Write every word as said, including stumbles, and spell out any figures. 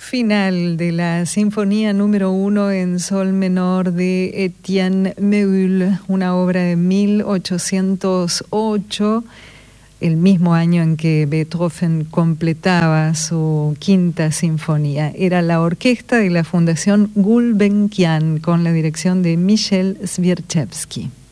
Final de la Sinfonía número uno en sol menor de Etienne Méhul, una obra de mil ochocientos ocho, el mismo año en que Beethoven completaba su quinta sinfonía. Era la orquesta de la Fundación Gulbenkian con la dirección de Michel Zwierczewski.